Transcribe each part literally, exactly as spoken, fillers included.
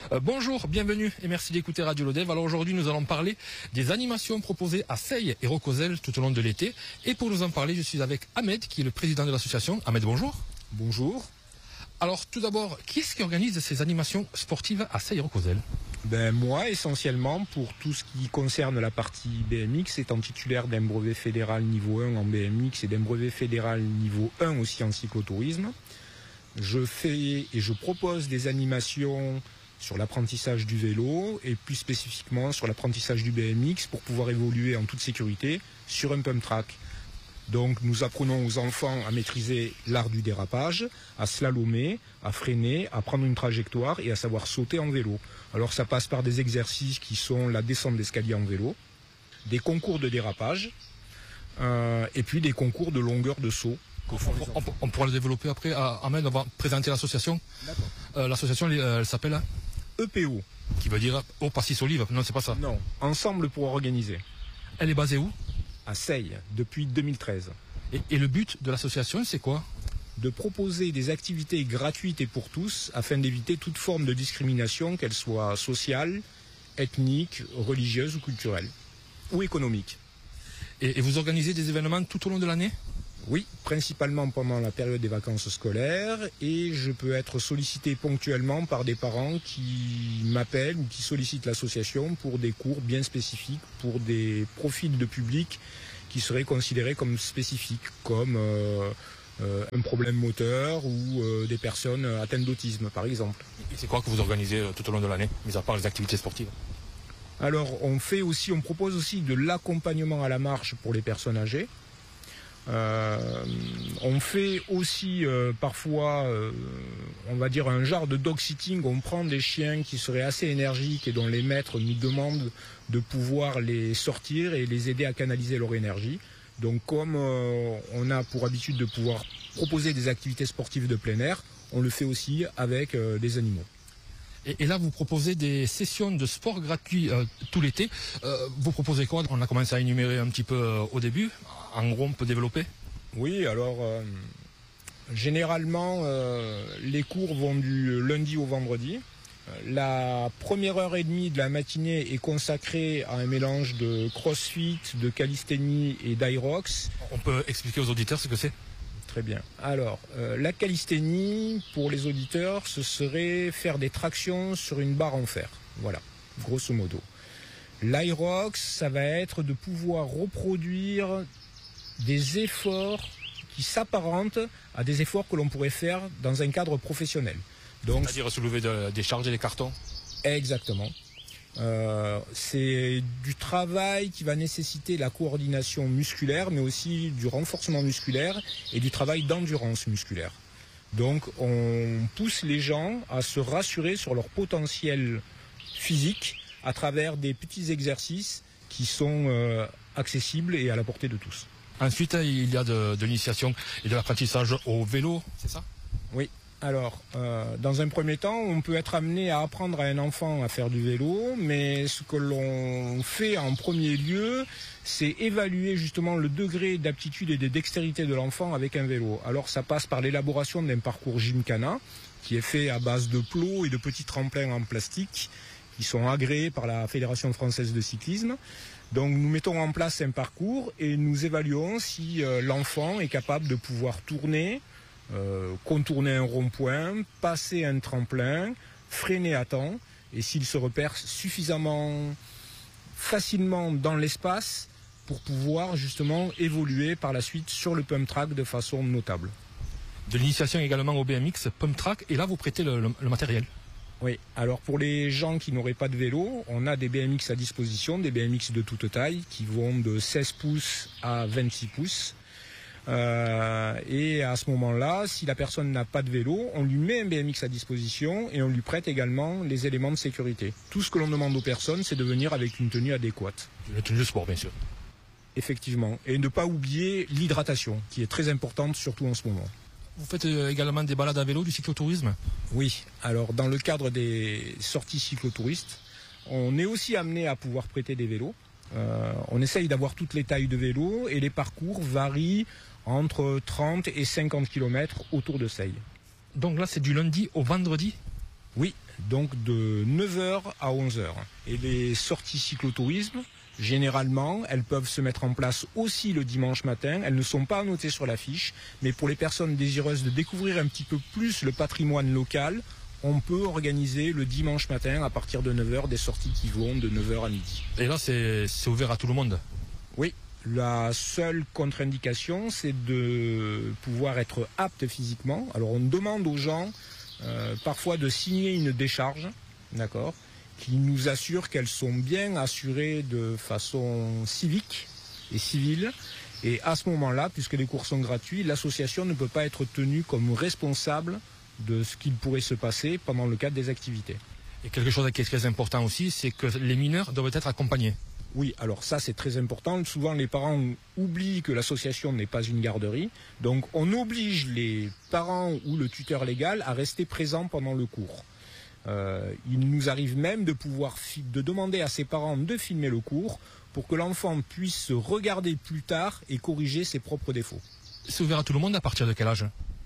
Euh, bonjour, bienvenue et merci d'écouter Radio Lodève. Alors aujourd'hui nous allons parler des animations proposées à Seille et Rocozelle tout au long de l'été. Et pour nous en parler, je suis avec Ahmed qui est le président de l'association. Ahmed, bonjour. Bonjour. Alors tout d'abord, qui est-ce qui organise ces animations sportives à Seille et Rocozelle? Ben moi, essentiellement, pour tout ce qui concerne la partie B M X, étant titulaire d'un brevet fédéral niveau un en B M X et d'un brevet fédéral niveau un aussi en cyclotourisme, je fais et je propose des animations sur l'apprentissage du vélo et plus spécifiquement sur l'apprentissage du B M X pour pouvoir évoluer en toute sécurité sur un pump track. Donc nous apprenons aux enfants à maîtriser l'art du dérapage, à slalomer, à freiner, à prendre une trajectoire et à savoir sauter en vélo. Alors ça passe par des exercices qui sont la descente d'escalier en vélo, des concours de dérapage euh, et puis des concours de longueur de saut. On, on, on pourra le développer après. Ahmed, on va présenter l'association. Euh, l'association elle, elle s'appelle E P O. Qui veut dire Eau Pastis Olive. Non, c'est pas ça. Non, Ensemble pour organiser. Elle est basée où? À Seille, depuis deux mille treize. Et, et le but de l'association, c'est quoi? De proposer des activités gratuites et pour tous, afin d'éviter toute forme de discrimination, qu'elle soit sociale, ethnique, religieuse ou culturelle, ou économique. Et, et vous organisez des événements tout au long de l'année? Oui, principalement pendant la période des vacances scolaires, et je peux être sollicité ponctuellement par des parents qui m'appellent ou qui sollicitent l'association pour des cours bien spécifiques, pour des profils de public qui seraient considérés comme spécifiques, comme euh, euh, un problème moteur ou euh, des personnes atteintes d'autisme par exemple. Et c'est quoi que vous organisez tout au long de l'année, mis à part les activités sportives? Alors on fait aussi, on propose aussi de l'accompagnement à la marche pour les personnes âgées. Euh, on fait aussi euh, parfois, euh, on va dire un genre de dog sitting. On prend des chiens qui seraient assez énergiques et dont les maîtres nous demandent de pouvoir les sortir et les aider à canaliser leur énergie. Donc comme euh, on a pour habitude de pouvoir proposer des activités sportives de plein air, on le fait aussi avec euh, des animaux. Et, et là, vous proposez des sessions de sport gratuits euh, tout l'été. Euh, vous proposez quoi? On a commencé à énumérer un petit peu euh, au début. En gros, on peut développer? Oui, alors euh, généralement, euh, les cours vont du lundi au vendredi. La première heure et demie de la matinée est consacrée à un mélange de crossfit, de calisthénie et d'aerox. On peut expliquer aux auditeurs ce que c'est? Très bien. Alors, euh, la calisthénie, pour les auditeurs, ce serait faire des tractions sur une barre en fer. Voilà, grosso modo. L'aerox, ça va être de pouvoir reproduire des efforts qui s'apparentent à des efforts que l'on pourrait faire dans un cadre professionnel. Donc, c'est-à-dire soulever de, des charges et des cartons? Exactement. Euh, c'est du travail qui va nécessiter la coordination musculaire, mais aussi du renforcement musculaire et du travail d'endurance musculaire. Donc on pousse les gens à se rassurer sur leur potentiel physique à travers des petits exercices qui sont euh, accessibles et à la portée de tous. Ensuite, il y a de, de l'initiation et de l'apprentissage au vélo, c'est ça? Oui. Alors, euh, dans un premier temps, on peut être amené à apprendre à un enfant à faire du vélo, mais ce que l'on fait en premier lieu, c'est évaluer justement le degré d'aptitude et de dextérité de l'enfant avec un vélo. Alors, ça passe par l'élaboration d'un parcours Gymkhana, qui est fait à base de plots et de petits tremplins en plastique, qui sont agréés par la Fédération française de cyclisme. Donc, nous mettons en place un parcours et nous évaluons si euh, l'enfant est capable de pouvoir tourner, Euh, contourner un rond-point, passer un tremplin, freiner à temps, et s'il se repère suffisamment facilement dans l'espace pour pouvoir justement évoluer par la suite sur le pump track de façon notable. De l'initiation également au B M X, pump track, et là vous prêtez le, le, le matériel? Oui, alors pour les gens qui n'auraient pas de vélo, on a des B M X à disposition, des B M X de toute taille qui vont de seize pouces à vingt-six pouces. Euh, et à ce moment-là, si la personne n'a pas de vélo, on lui met un B M X à disposition et on lui prête également les éléments de sécurité. Tout ce que l'on demande aux personnes, c'est de venir avec une tenue adéquate. Une tenue de sport, bien sûr. Effectivement. Et ne pas oublier l'hydratation, qui est très importante, surtout en ce moment. Vous faites également des balades à vélo, du cyclotourisme? Oui. Alors, dans le cadre des sorties cyclotouristes, on est aussi amené à pouvoir prêter des vélos. Euh, on essaye d'avoir toutes les tailles de vélos et les parcours varient entre trente et cinquante kilomètres autour de Seille. Donc là, c'est du lundi au vendredi? Oui, donc de neuf heures à onze heures. Et les sorties cyclotourisme, généralement, elles peuvent se mettre en place aussi le dimanche matin. Elles ne sont pas annotées sur l'affiche, mais pour les personnes désireuses de découvrir un petit peu plus le patrimoine local, on peut organiser le dimanche matin à partir de neuf heures des sorties qui vont de neuf heures à midi. Et là, c'est ouvert à tout le monde? Oui. La seule contre-indication, c'est de pouvoir être apte physiquement. Alors on demande aux gens euh, parfois de signer une décharge, d'accord, qui nous assure qu'elles sont bien assurées de façon civique et civile. Et à ce moment-là, puisque les cours sont gratuits, l'association ne peut pas être tenue comme responsable de ce qu'il pourrait se passer pendant le cadre des activités. Et quelque chose qui est très important aussi, c'est que les mineurs doivent être accompagnés. Oui, alors ça c'est très important. Souvent les parents oublient que l'association n'est pas une garderie. Donc on oblige les parents ou le tuteur légal à rester présents pendant le cours. Euh, il nous arrive même de pouvoir de demander à ses parents de filmer le cours pour que l'enfant puisse se regarder plus tard et corriger ses propres défauts. C'est ouvert à tout le monde à partir de quel âge?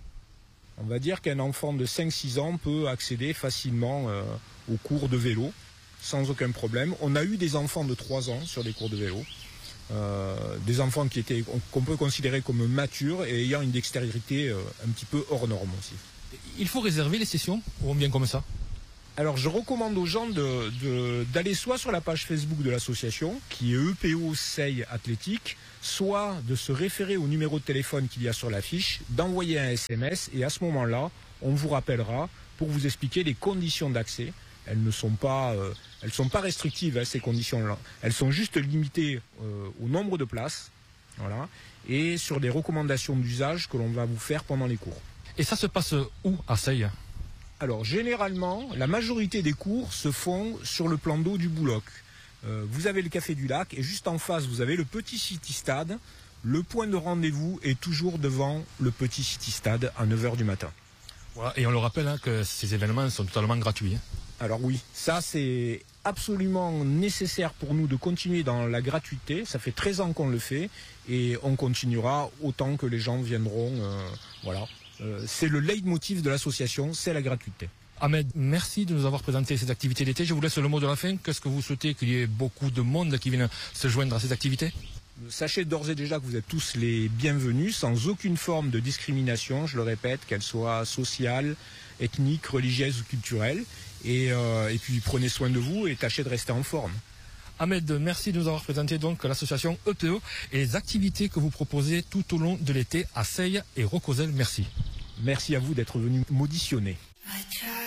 On va dire qu'un enfant de cinq six ans peut accéder facilement euh, aux cours de vélo. Sans aucun problème. On a eu des enfants de trois ans sur des cours de vélo. Euh, des enfants qui étaient qu'on peut considérer comme matures et ayant une dextérité euh, un petit peu hors norme aussi. Il faut réserver les sessions ou on vient comme ça? Alors je recommande aux gens de, de, d'aller soit sur la page Facebook de l'association, qui est E P O Seille Athlétique, soit de se référer au numéro de téléphone qu'il y a sur l'affiche, d'envoyer un S M S et à ce moment-là, on vous rappellera pour vous expliquer les conditions d'accès. Elles ne sont pas, euh, elles sont pas restrictives, hein, ces conditions-là. Elles sont juste limitées euh, au nombre de places, voilà, et sur des recommandations d'usage que l'on va vous faire pendant les cours. Et ça se passe où à Seille? Alors généralement, la majorité des cours se font sur le plan d'eau du Bouloc. Euh, vous avez le Café du Lac et juste en face, vous avez le petit City Stade. Le point de rendez-vous est toujours devant le petit City Stade à neuf heures du matin. Voilà, et on le rappelle hein, que ces événements sont totalement gratuits. Hein. Alors oui, ça c'est absolument nécessaire pour nous de continuer dans la gratuité. Ça fait treize ans qu'on le fait et on continuera autant que les gens viendront. Euh, voilà, euh, c'est le leitmotiv de l'association, c'est la gratuité. Ahmed, merci de nous avoir présenté ces activités d'été. Je vous laisse le mot de la fin. Qu'est-ce que vous souhaitez qu'il y ait beaucoup de monde qui vienne se joindre à ces activités? Sachez d'ores et déjà que vous êtes tous les bienvenus, sans aucune forme de discrimination, je le répète, qu'elle soit sociale, ethnique, religieuse ou culturelle. Et, euh, et puis prenez soin de vous et tâchez de rester en forme. Ahmed, merci de nous avoir présenté donc l'association E P O et les activités que vous proposez tout au long de l'été à Seille et Rocozels. Merci. Merci à vous d'être venu m'auditionner.